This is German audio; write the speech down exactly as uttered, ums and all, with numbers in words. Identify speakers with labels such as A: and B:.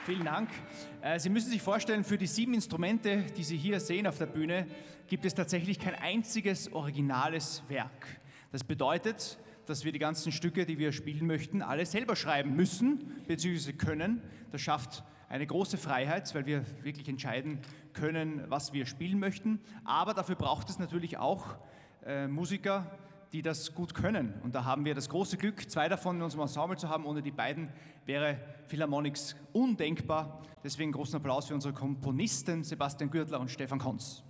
A: Vielen Dank. Sie müssen sich vorstellen, für die sieben Instrumente, die Sie hier sehen auf der Bühne, gibt es tatsächlich kein einziges originales Werk. Das bedeutet, dass wir die ganzen Stücke, die wir spielen möchten, alle selber schreiben müssen bzw. können. Das schafft eine große Freiheit, weil wir wirklich entscheiden können, was wir spielen möchten. Aber dafür braucht es natürlich auch äh, Musiker, die das gut können. Und da haben wir das große Glück, zwei davon in unserem Ensemble zu haben. Ohne die beiden wäre Philharmonics undenkbar. Deswegen großen Applaus für unsere Komponisten Sebastian Gürtler und Stefan Konz.